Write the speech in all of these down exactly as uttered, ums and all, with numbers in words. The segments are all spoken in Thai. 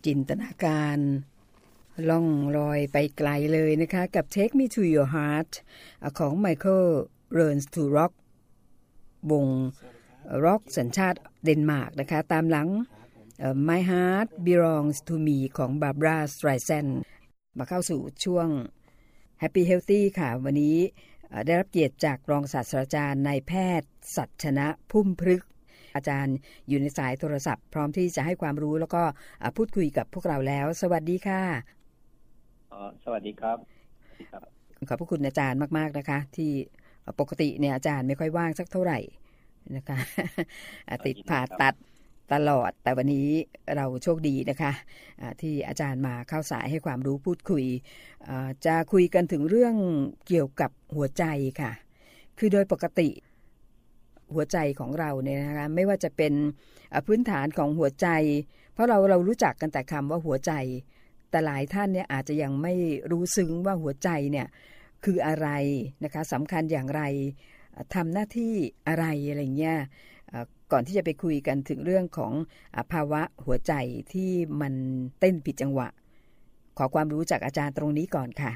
จินตนาการล่องลอยไปไกลเลยนะคะกับ Take Me to Your Heart ของ Michael Learns to Rock วงร็อกสัญชาติเดนมาร์กนะคะตามหลัง My Heart Belongs to Me ของ Barbra Streisand มาเข้าสู่ช่วง Happy Healthy ค่ะวันนี้ได้รับเกียรติจากรองศาสตราจารย์นายแพทย์สัชนะพุ่มพฤกษ์อาจารย์อยู่ในสายโทรศัพท์พร้อมที่จะให้ความรู้แล้วก็พูดคุยกับพวกเราแล้วสวัสดีค่ะอ๋อสวัสดีครับขอบพระคุณอาจารย์มากๆนะคะที่ปกติเนี่ยอาจารย์ไม่ค่อยว่างสักเท่าไหร่นะคะติดผ่าตัดตลอดแต่วันนี้เราโชคดีนะคะที่อาจารย์มาเข้าสายให้ความรู้พูดคุยจะคุยกันถึงเรื่องเกี่ยวกับหัวใจค่ะคือโดยปกติหัวใจของเราเนี่ยนะคะไม่ว่าจะเป็นพื้นฐานของหัวใจเพราะเราเรารู้จักกันแต่คำว่าหัวใจแต่หลายท่านเนี่ยอาจจะยังไม่รู้ซึ้งว่าหัวใจเนี่ยคืออะไรนะคะสำคัญอย่างไรทำหน้าที่อะไรอะไรเงี้ยก่อนที่จะไปคุยกันถึงเรื่องของภาวะหัวใจที่มันเต้นผิดจังหวะขอความรู้จากอาจารย์ตรงนี้ก่อนค่ะ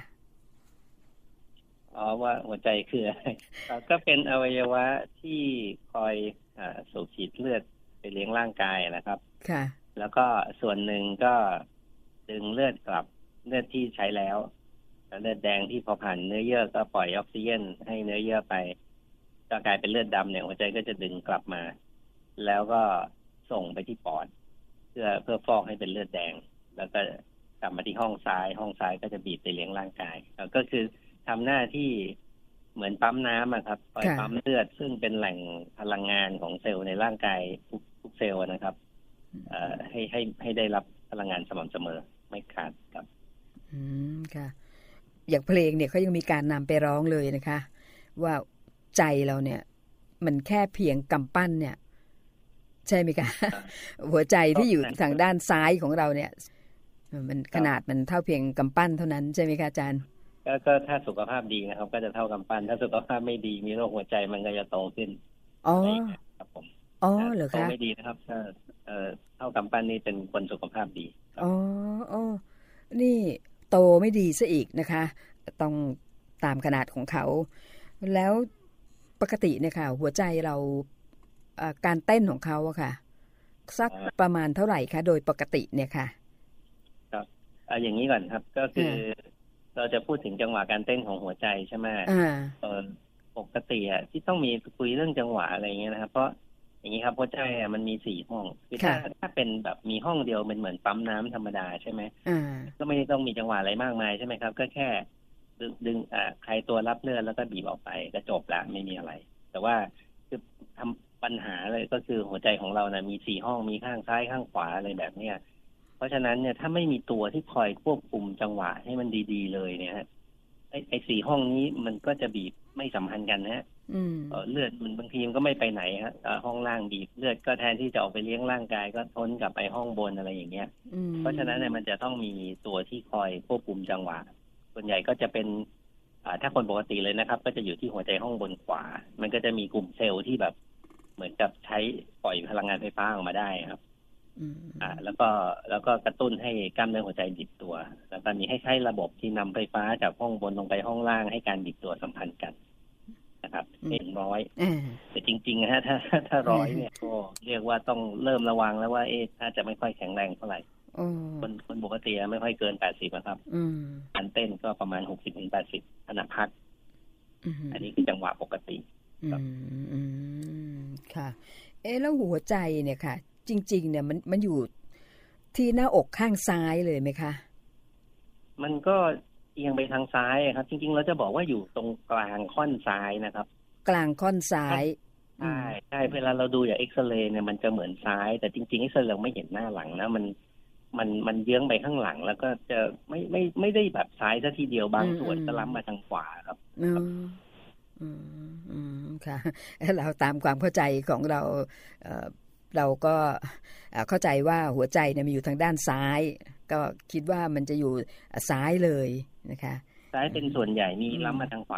อ๋อว่าหัวใจคืออะไรก็เป็นอวัยวะที่คอยสูบฉีดเลือดไปเลี้ยงร่างกายนะครับค่ะแล้วก็ส่วนหนึ่งก็ดึงเลือดกลับเลือดที่ใช้แล้วเลือดแดงที่พอผ่านเนื้อเยื่อก็ปล่อยออกซิเจนให้เนื้อเยื่อไปก็กลายเป็นเลือดดำเนี่ยหัวใจก็จะดึงกลับมาแล้วก็ส่งไปที่ปอดเพื่อเพื่อฟอกให้เป็นเลือดแดงแล้วก็กลับมาที่ห้องซ้ายห้องซ้ายก็จะบีบไปเลี้ยงร่างกายก็คือทำหน้าที่เหมือนปั๊มน้ำครับคอยปั๊มเลือดซึ่งเป็นแหล่งพลังงานของเซลล์ในร่างกายทุกทุกเซลล์นะครับให้ให้ให้ได้รับพลังงานสม่ำเสมอไม่ขาดครับอืมค่ะอย่างเพลงเนี่ยเขายังมีการนำไปร้องเลยนะคะว่าใจเราเนี่ยมันแค่เพียงกำปั้นเนี่ยใช่ไหมคะหัวใจที่อยู่ทางด้านซ้ายของเราเนี่ยมันขนาดมันเท่าเพียงกำปั้นเท่านั้นใช่ไหมคะอาจารย์ก็ถ้าสุขภาพดีนะครับก็จะเท่ากำปั้นถ้าสุขภาพไม่ดีมีโรคหัวใจมันก็จะโตขึ้นอ๋อครับผมอ๋อเหรอคะโตไม่ดีนะครับถ้าเอ่อเท่ากำปั้นนี่เป็นคนสุขภาพดีอ๋ออ๋อนี่โตไม่ดีซะอีกนะคะต้องตามขนาดของเขาแล้วปกติเนี่ยค่ะหัวใจเราการเต้นของเขาอะค่ะสักประมาณเท่าไหร่คะโดยปกติเนี่ยค่ะครับอ่าอย่างนี้ก่อนครับก็คือเราจะพูดถึงจังหวะการเต้นของหัวใจใช่ไหมอ่าปกติอ่ะที่ต้องมีคุยเรื่องจังหวะอะไรเงี้ยนะครับเพราะอย่างนี้ครับหัวใจอ่ะมันมีสี่ห้องคือถ้าถ้าเป็นแบบมีห้องเดียวมันเหมือนปั๊มน้ำธรรมดาใช่ไหมอ่าก็ไม่ต้องมีจังหวะอะไรมากมายใช่ไหมครับก็แค่ดึงดึงอ่าใครตัวรับเลือดแล้วก็บีบออกไปก็จบละไม่มีอะไรแต่ว่าคือทำปัญหาเลยก็คือหัวใจของเรานะมีสี่ห้องมีข้างซ้ายข้างขวาอะไรแบบเนี้ยเพราะฉะนั้นเนี่ยถ้าไม่มีตัวที่คอยควบคุมจังหวะให้มันดีๆเลยเนี่ยฮะไอ้ไอ้สี่ห้องนี้มันก็จะบีบไม่สัมพันธ์กันนะฮะเลือดมันบางทีมันก็ไม่ไปไหนฮะห้องล่างบีบเลือดก็แทนที่จะออกไปเลี้ยงร่างกายก็ทนกลับไปห้องบนอะไรอย่างเงี้ยเพราะฉะนั้นเนี่ยมันจะต้องมีตัวที่คอยควบคุมจังหวะส่วนใหญ่ก็จะเป็นถ้าคนปกติเลยนะครับก็จะอยู่ที่หัวใจห้องบนขวามันก็จะมีกลุ่มเซลล์ที่แบบเหมือนกับใช้ปล่อยพลังงานไฟฟ้าออกมาได้ครับอ่าแล้วก็แล้วก็กระตุ้นให้กล้ามเนื้อหัวใจดิบตัวแล้วก็มีให้ใช้ระบบที่นำไฟฟ้าจากห้องบนลงไปห้องล่างให้การดิบตัวสัมพันธ์กันนะครับเป็นร้อยแต่จริงๆนะฮะถ้าถ้าร้อยเนี่ยก็เรียกว่าต้องเริ่มระวังแล้วว่าเอ๊ะถ้าจะไม่ค่อยแข็งแรงเท่าไหร่คนคนปกติไม่ค่อยเกินแปดสิบนะครับการเต้นก็ประมาณหกสิบถึงแปดสิบขณะพักอันนี้คือจังหวะปกติอืมค่ะเอ๊ะแล้วหัวใจเนี่ยค่ะจริงๆเนี่ยมันมันอยู่ที่หน้าอกข้างซ้ายเลยไหมคะมันก็เอียงไปทางซ้ายครับจริงๆเราจะบอกว่าอยู่ตรงกลางค่อนซ้ายนะครับกลางค่อนซ้ายใช่ใช่เวลาเราดูอย่างเอ็กซเรย์เนี่ยมันจะเหมือนซ้ายแต่จริงๆเอ็กซเรย์เราไม่เห็นหน้าหลังนะมันมันมันเยื้องไปข้างหลังแล้วก็จะไม่ไม่ไม่ได้แบบซ้ายซะทีเดียวบางส่วนก็ล้ำมาทางขวาครับอืมอืมอืมค่ะเราตามความเข้าใจของเราเอ่อเราก็เข้าใจว่าหัวใจเนี่ยมันอยู่ทางด้านซ้ายก็คิดว่ามันจะอยู่ซ้ายเลยนะคะซ้ายเป็นส่วนใหญ่มีล้ำมาทางขวา